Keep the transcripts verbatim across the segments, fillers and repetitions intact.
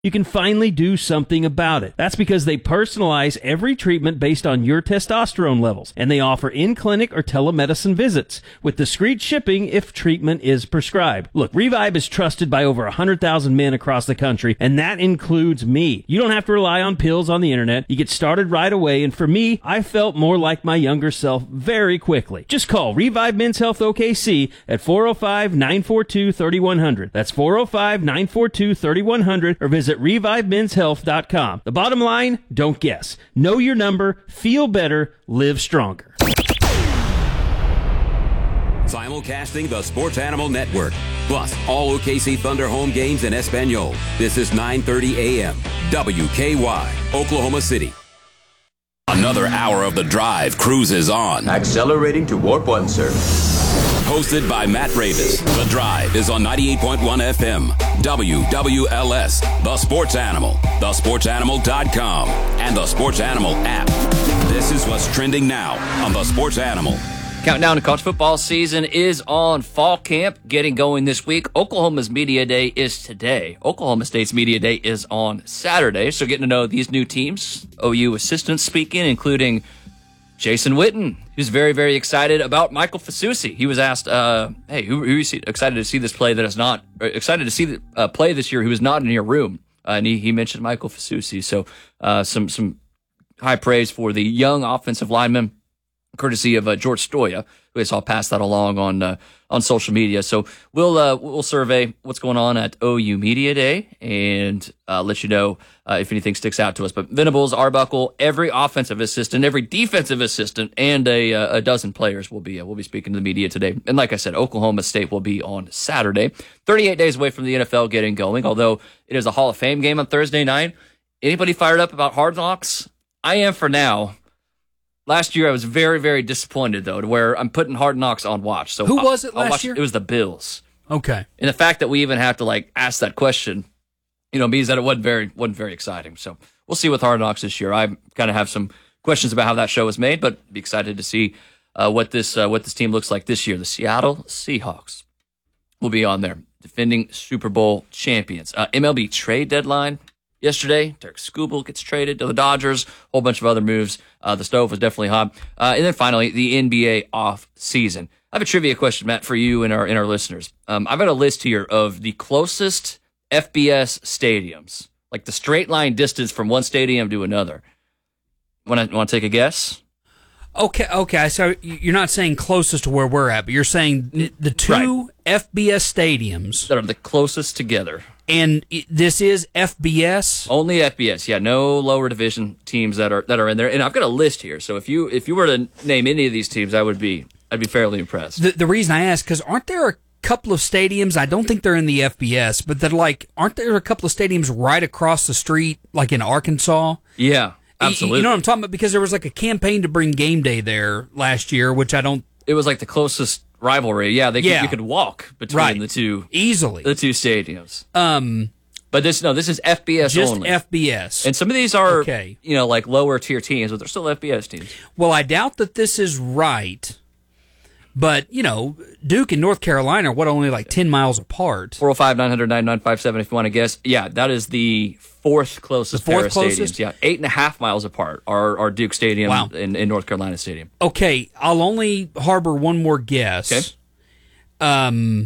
you can finally do something about it. That's because they personalize every treatment based on your testosterone levels, and they offer in-clinic or telemedicine visits with discreet shipping if treatment is prescribed. Look, Revive is trusted by over one hundred thousand men across the country, and that includes me. You don't have to rely on pills on the internet. You get started right away, and for me, I felt more like my younger self very quickly. Just call Revive Men's Health O K C at four oh five, nine four two, three one zero zero. That's four oh five, nine four two, three one zero zero, or visit revive men's health dot com. The bottom line, don't guess. Know your number, feel better, live stronger. Simulcasting the Sports Animal Network, plus all O K C Thunder home games in Espanol. This is nine thirty a.m. W K Y, Oklahoma City. Another hour of The Drive cruises on. Accelerating to warp one, sir. Hosted by Matt Ravis. The Drive is on ninety-eight point one F M, W W L S, The Sports Animal, the sports animal dot com, and the Sports Animal app. This is what's trending now on The Sports Animal. Countdown to college football season is on. Fall camp getting going this week. Oklahoma's Media Day is today. Oklahoma State's Media Day is on Saturday. So getting to know these new teams. O U assistants speaking, including Jason Witten, who's very, very excited about Michael Fasusi. He was asked, uh, hey, who, who are you excited to see this play that is not, excited to see the uh, play this year who is not in your room? Uh, and he, he mentioned Michael Fasusi. So uh, some, some high praise for the young offensive lineman, courtesy of uh, George Stoya, who I saw pass that along on uh, on social media. So we'll uh, we'll survey what's going on at O U Media Day and uh, let you know uh, if anything sticks out to us. But Venables, Arbuckle, every offensive assistant, every defensive assistant, and a uh, a dozen players will be uh, will be speaking to the media today. And like I said, Oklahoma State will be on Saturday. thirty-eight days away from the N F L getting going, although it is a Hall of Fame game on Thursday night. Anybody fired up about Hard Knocks? I am for now. Last year, I was very, very disappointed, though, to where I'm putting Hard Knocks on watch. So Who I'll, was it I'll last watch, year? It was the Bills. Okay. And the fact that we even have to, like, ask that question, you know, means that it wasn't very wasn't very exciting. So we'll see with Hard Knocks this year. I kind of have some questions about how that show was made, but be excited to see uh, what this uh, what this team looks like this year. The Seattle Seahawks will be on there, defending Super Bowl champions. Uh, M L B trade deadline. Yesterday, Derek Skubal gets traded to the Dodgers, a whole bunch of other moves. Uh, the stove was definitely hot. Uh, and then finally, the N B A off season. I have a trivia question, Matt, for you and our and our listeners. Um, I've got a list here of the closest F B S stadiums, like the straight line distance from one stadium to another. Want to want to take a guess? Okay, okay. So you're not saying closest to where we're at, but you're saying the two Right. F B S stadiums, That are the closest together. and it- this is F B S. Only F B S, yeah. No lower division teams that are that are in there. And I've got a list here. So if you if you were to name any of these teams, I would be I'd be fairly impressed. The, the reason I ask, because aren't there a couple of stadiums, I don't think they're in the F B S, but they're like, aren't there a couple of stadiums right across the street, like in Arkansas? Yeah, absolutely. You know what I'm talking about? Because there was like a campaign to bring game day there last year, which I don't... It was like the closest rivalry. Yeah, they Yeah. Could, you could walk between Right. the two Easily. the two stadiums. Um, But this no, this is F B S just only. F B S. And some of these are Okay. you know like lower tier teams, but they're still F B S teams. Well, I doubt that this is right, but, you know, Duke and North Carolina are, what, only like ten miles apart? four oh five, nine hundred, nine nine five seven if you want to guess. Yeah, that is the fourth closest The fourth pair of closest? stadiums. Yeah, eight and a half miles apart are, are Duke Stadium Wow. and, and North Carolina Stadium. Okay, I'll only harbor one more guess. Okay. Um,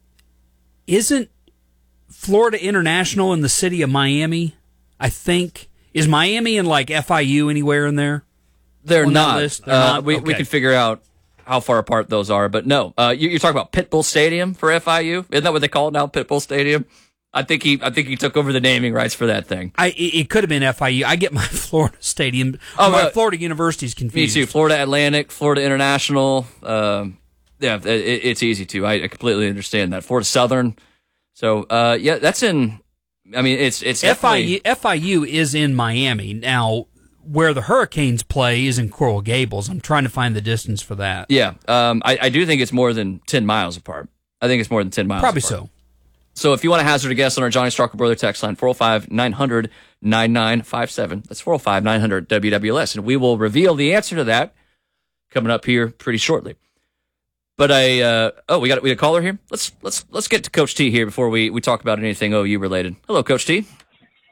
isn't Florida International in the city of Miami? I think. Is Miami and like F I U anywhere in there? They're On that not. list? They're Uh, not? We, we Okay. can figure out how far apart those are, but no. Uh, you, you're talking about Pitbull Stadium for F I U? Isn't that what they call it now, Pitbull Stadium? I think he I think he took over the naming rights for that thing. I it, it could have been F I U. I get my Florida Stadium, Oh, my uh, Florida University's Me confused. too. Florida Atlantic, Florida International. Um, yeah, it, it's easy to. I, I completely understand that. Florida Southern. So uh, yeah, that's in. I mean, it's it's F I U definitely- F I U is in Miami now. Where the Hurricanes play is in Coral Gables. I'm trying to find the distance for that. Yeah, um, I, I do think it's more than ten miles apart. I think it's more than ten miles. Probably apart. so. So if you want to hazard a guess on our Johnny Straka Brother text line, four oh five, nine hundred, nine nine five seven. That's four oh five, nine hundred, W W L S. And we will reveal the answer to that coming up here pretty shortly. But I, uh, oh, we got we got a caller here. Let's let's let's get to Coach T here before we, we talk about anything O U related. Hello, Coach T.